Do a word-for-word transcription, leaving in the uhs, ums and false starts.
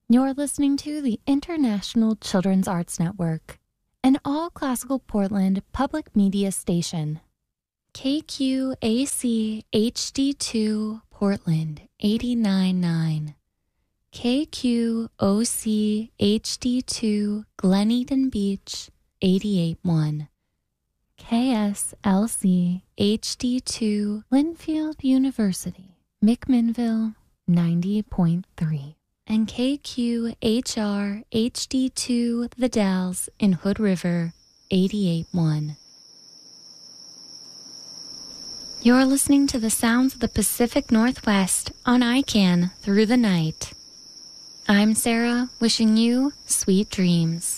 You're listening to the International Children's Arts Network, an all-classical Portland public media station. K Q A C H D two Portland eighty-nine point nine. K Q O C H D two Glen Eden Beach eighty-eight point one. K S L C H D two Linfield University, McMinnville ninety point three. And K Q H R H D two The Dalles in Hood River eighty-eight point one. You're listening to the sounds of the Pacific Northwest on I C A N Through the Night. I'm Sarah, wishing you sweet dreams.